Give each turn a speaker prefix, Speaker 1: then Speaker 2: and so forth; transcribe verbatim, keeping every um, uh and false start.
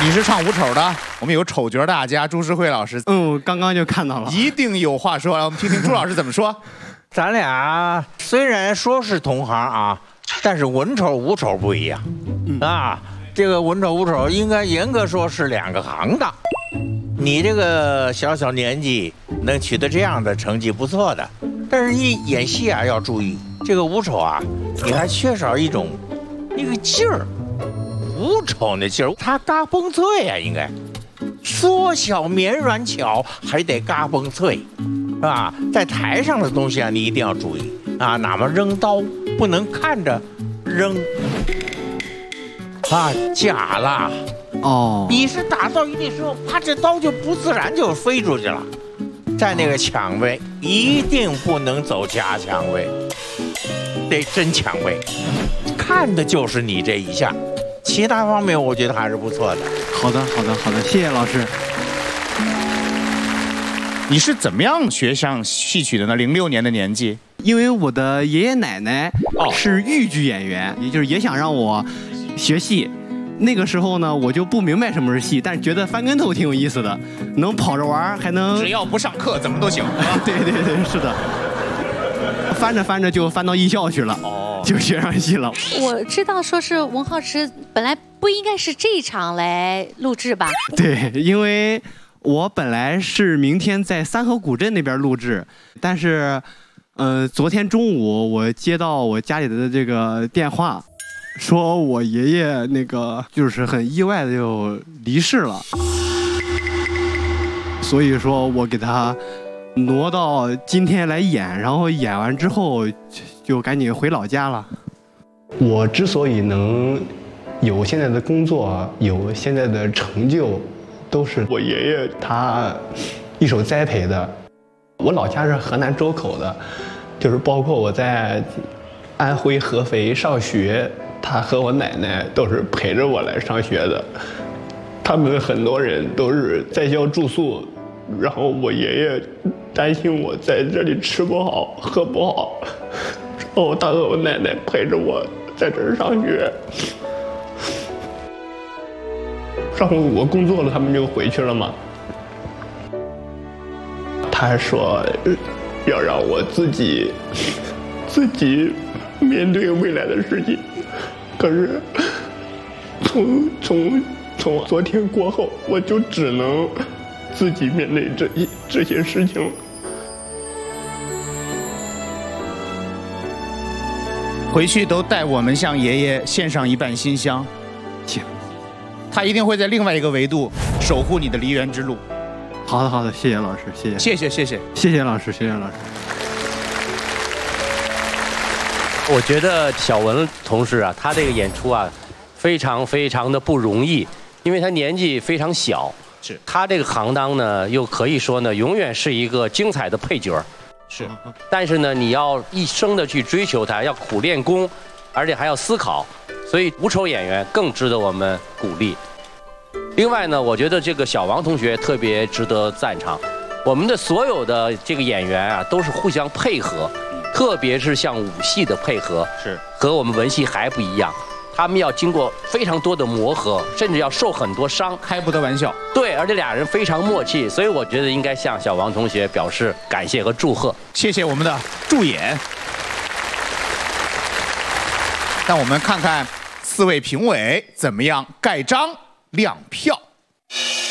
Speaker 1: 你是唱武丑的，我们有丑角大家朱世慧老师。
Speaker 2: 嗯，刚刚就看到了，
Speaker 1: 一定有话说。来，我们听听朱老师怎么说。
Speaker 3: 咱俩虽然说是同行啊，但是文丑武丑不一样、嗯、啊。这个文丑武丑应该严格说是两个行当。你这个小小年纪能取得这样的成绩不错的，但是一演戏啊要注意，这个武丑啊，你还缺少一种那个劲儿。武丑那劲儿，他嘎嘣脆呀、啊，应该缩小绵软巧，还得嘎嘣脆，是吧？在台上的东西啊，你一定要注意啊，哪怕扔刀不能看着扔啊，假了
Speaker 2: 哦。
Speaker 3: 你是打到一定时候，啪，这刀就不自然就飞出去了。在那个抢位，一定不能走假抢位，得真抢位，看的就是你这一下。其他方面我觉得还是不错的。
Speaker 2: 好的，好的，好的，谢谢老师。
Speaker 1: 你是怎么样学上戏曲的呢？零六年的年纪，
Speaker 2: 因为我的爷爷奶奶是豫剧演员，也就是也想让我学戏。那个时候呢，我就不明白什么是戏，但是觉得翻跟头挺有意思的，能跑着玩，还能
Speaker 1: 只要不上课怎么都行。
Speaker 2: 对对对，是的。翻着翻着就翻到艺校去了。哦。就学上戏了。
Speaker 4: 我知道说是文皓池本来不应该是这一场来录制吧？
Speaker 2: 对，因为我本来是明天在三河古镇那边录制，但是，呃，昨天中午我接到我家里的这个电话，说我爷爷那个就是很意外的就离世了，所以说我给他挪到今天来演，然后演完之后就赶紧回老家了。
Speaker 5: 我之所以能有现在的工作，有现在的成就，都是我爷爷他一手栽培的。我老家是河南周口的，就是包括我在安徽合肥上学，他和我奶奶都是陪着我来上学的。他们很多人都是在校住宿，然后我爷爷担心我在这里吃不好喝不好，然后他和我奶奶陪着我在这儿上学，然后我工作了他们就回去了嘛。他还说要让我自己自己面对未来的事情，可是从从从昨天过后，我就只能自己面对这一这些事情了。
Speaker 1: 回去都带我们向爷爷献上一半馨香，
Speaker 2: 行，
Speaker 1: 他一定会在另外一个维度守护你的梨园之路。
Speaker 2: 好的，好的，谢谢老师，谢谢，
Speaker 1: 谢谢，谢谢，
Speaker 2: 谢谢老师，谢谢老师。
Speaker 6: 我觉得小文同事啊，他这个演出啊，非常非常的不容易，因为他年纪非常小，
Speaker 1: 是
Speaker 6: 他这个行当呢，又可以说呢，永远是一个精彩的配角。
Speaker 1: 是，
Speaker 6: 但是呢，你要一生的去追求它，要苦练功，而且还要思考，所以武丑演员更值得我们鼓励。另外呢，我觉得这个小王同学特别值得赞赏。我们的所有的这个演员啊，都是互相配合，特别是像武戏的配合，
Speaker 1: 是
Speaker 6: 和我们文戏还不一样。他们要经过非常多的磨合，甚至要受很多伤，
Speaker 1: 开不得玩笑。
Speaker 6: 对，而且俩人非常默契，所以我觉得应该向小王同学表示感谢和祝贺。
Speaker 1: 谢谢我们的助演。让我们看看四位评委怎么样盖章亮票。